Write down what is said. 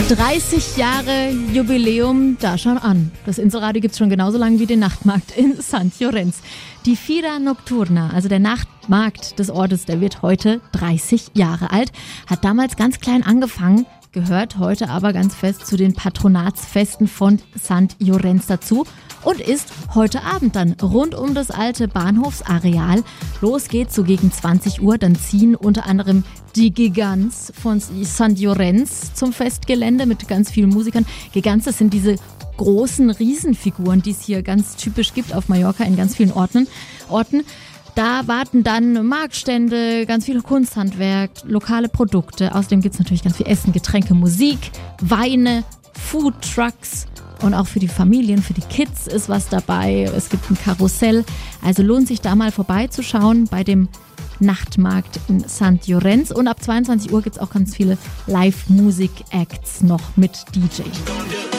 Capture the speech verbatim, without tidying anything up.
dreißig Jahre Jubiläum, da schon an. Das Inselradio gibt es schon genauso lange wie den Nachtmarkt in Sankt Jorenz. Die Fira Nocturna, also der Nachtmarkt des Ortes, der wird heute dreißig Jahre alt. Hat damals ganz klein angefangen, gehört heute aber ganz fest zu den Patronatsfesten von Sankt Jorenz dazu und ist heute Abend dann rund um das alte Bahnhofsareal. Los geht's so gegen zwanzig Uhr, dann ziehen unter anderem die Gigants von Sankt Jorenz zum Festgelände mit ganz vielen Musikern. Gigants, das sind diese großen Riesenfiguren, die es hier ganz typisch gibt auf Mallorca in ganz vielen Orten. Orten. Da warten dann Marktstände, ganz viel Kunsthandwerk, lokale Produkte. Außerdem gibt es natürlich ganz viel Essen, Getränke, Musik, Weine, Foodtrucks und auch für die Familien, für die Kids ist was dabei. Es gibt ein Karussell. Also lohnt sich da mal vorbeizuschauen bei dem Nachtmarkt in Sankt Jorenz. Und ab zweiundzwanzig Uhr gibt es auch ganz viele Live-Musik-Acts noch mit D J.